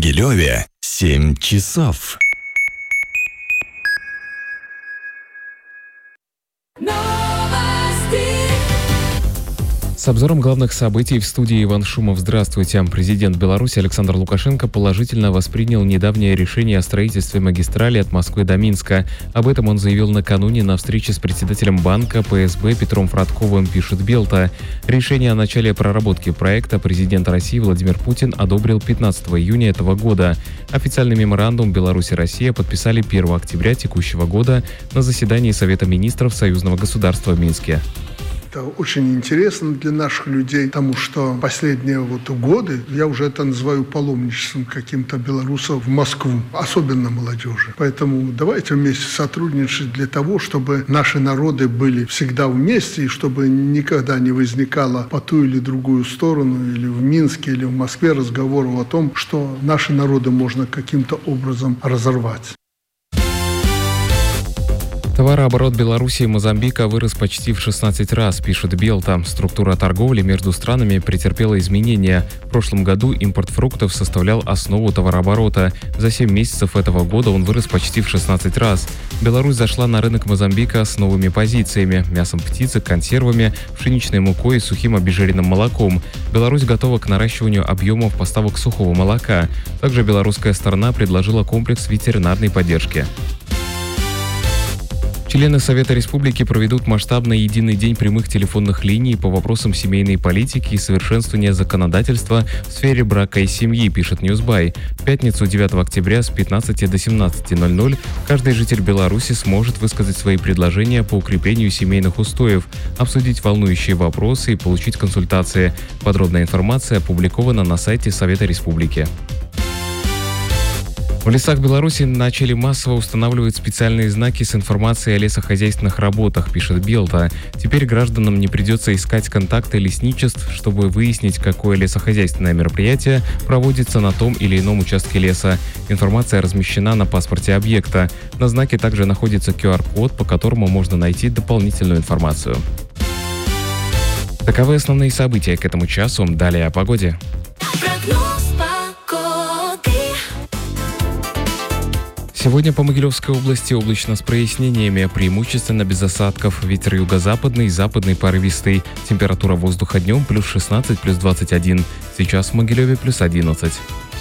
Могилеве 7 часов. С обзором главных событий в студии Иван Шумов. Здравствуйте. Президент Беларуси Александр Лукашенко положительно воспринял недавнее решение о строительстве магистрали от Москвы до Минска. Об этом он заявил накануне на встрече с председателем банка ПСБ Петром Фродковым, пишет Белта. Решение о начале проработки проекта президент России Владимир Путин одобрил 15 июня этого года. Официальный меморандум Беларусь и Россия подписали 1 октября текущего года на заседании Совета министров Союзного государства в Минске. Это очень интересно для наших людей, потому что последние годы, я уже это называю паломничеством каким-то белорусов в Москву, особенно молодежи. Поэтому давайте вместе сотрудничать для того, чтобы наши народы были всегда вместе, и чтобы никогда не возникало по ту или другую сторону, или в Минске, или в Москве разговоров о том, что наши народы можно каким-то образом разорвать. Товарооборот Беларуси и Мозамбика вырос почти в 16 раз, пишет Белта. Структура торговли между странами претерпела изменения. В прошлом году импорт фруктов составлял основу товарооборота. За 7 месяцев этого года он вырос почти в 16 раз. Беларусь зашла на рынок Мозамбика с новыми позициями – мясом птицы, консервами, пшеничной мукой и сухим обезжиренным молоком. Беларусь готова к наращиванию объемов поставок сухого молока. Также белорусская сторона предложила комплекс ветеринарной поддержки. Члены Совета Республики проведут масштабный единый день прямых телефонных линий по вопросам семейной политики и совершенствования законодательства в сфере брака и семьи, пишет Newsby. В пятницу 9 октября с 15 до 17:00 каждый житель Беларуси сможет высказать свои предложения по укреплению семейных устоев, обсудить волнующие вопросы и получить консультации. Подробная информация опубликована на сайте Совета Республики. В лесах Беларуси начали массово устанавливать специальные знаки с информацией о лесохозяйственных работах, пишет Белта. Теперь гражданам не придется искать контакты лесничеств, чтобы выяснить, какое лесохозяйственное мероприятие проводится на том или ином участке леса. Информация размещена на паспорте объекта. На знаке также находится QR-код, по которому можно найти дополнительную информацию. Таковы основные события к этому часу. Далее о погоде. Сегодня по Могилевской области облачно с прояснениями, преимущественно без осадков. Ветер юго-западный, западный порывистый. Температура воздуха днем +16, +21. Сейчас в Могилеве +11.